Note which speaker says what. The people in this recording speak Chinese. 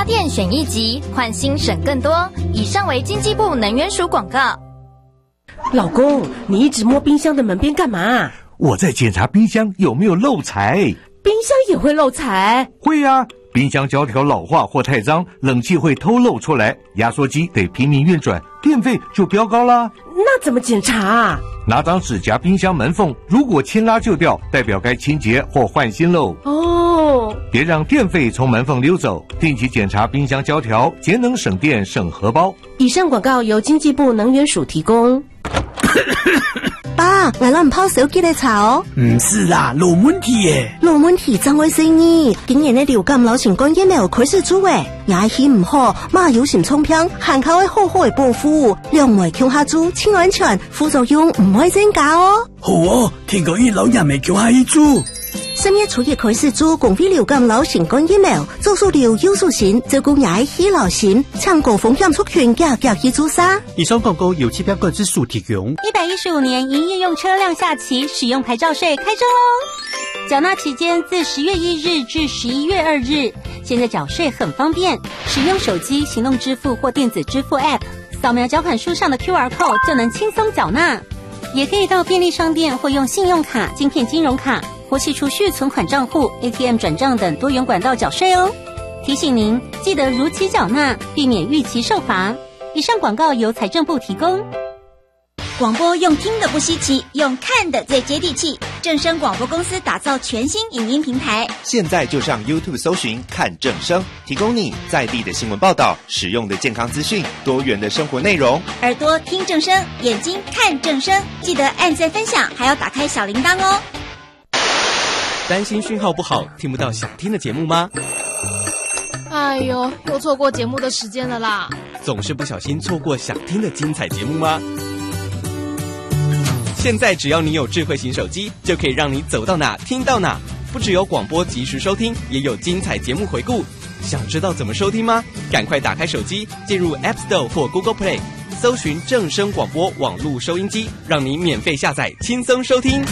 Speaker 1: 家电选一集，换新省更多。以上为经济部能源署广告。
Speaker 2: 老公，你一直摸冰箱的门边干嘛？
Speaker 3: 我在检查冰箱有没有漏财。
Speaker 2: 冰箱也会漏财？
Speaker 3: 会啊，冰箱胶条老化或太脏，冷气会偷漏出来，压缩机得拼命运转，电费就飙高啦。
Speaker 2: 那怎么检查啊？
Speaker 3: 拿张纸夹冰箱门缝，如果轻拉就掉，代表该清洁或换新喽。
Speaker 2: 哦，
Speaker 3: 别让电费从门缝溜走，定期检查冰箱胶条，节能省电省荷包。
Speaker 2: 以上广告由经济部能源署提供。
Speaker 4: 爸，我咱唔泡手机嚟查哦。
Speaker 5: 唔是啦，老问题耶。
Speaker 4: 老问题怎回事呢？今年的流感流行感染了开始做诶，牙齿唔好，马有心冲偏，hand口会好好的保护，两袂强下做，清安全，副作用唔会增加哦。
Speaker 5: 好哦，听講啲老人未叫下去做。
Speaker 4: 3月初一開始做公費流感流行感疫苗，做數療優數線，照顧牙齒流行，搶高風險族群嘅去做啥？
Speaker 6: 以上廣告由期標個之數提供。
Speaker 7: 115年營業用車輛下期使用牌照稅開徵嘍！繳納期間自10月1日至11月2日，現在繳稅很方便，使用手機行動支付或電子支付 App， 掃描繳款書上的 QR code 就能輕鬆繳納。也可以到便利商店或用信用卡、晶片金融卡或系储蓄存款账户、ATM 转账等多元管道缴税哦。提醒您记得如期缴纳，避免逾期受罚。以上广告由财政部提供。
Speaker 8: 广播用听的不稀奇，用看的最接地气。正声广播公司打造全新影音平台，
Speaker 9: 现在就上 YouTube 搜寻看正声，提供你在地的新闻报道、实用的健康资讯、多元的生活内容。
Speaker 8: 耳朵听正声，眼睛看正声，记得按赞分享，还要打开小铃铛哦。
Speaker 10: 担心讯号不好，听不到想听的节目吗？
Speaker 11: 哎呦，又错过节目的时间了啦！
Speaker 10: 总是不小心错过想听的精彩节目吗？现在只要你有智慧型手机，就可以让你走到哪听到哪。不只有广播及时收听，也有精彩节目回顾。想知道怎么收听吗？赶快打开手机，进入 App Store 或 Google Play， 搜寻正声广播网络收音机，让你免费下载，轻松收听。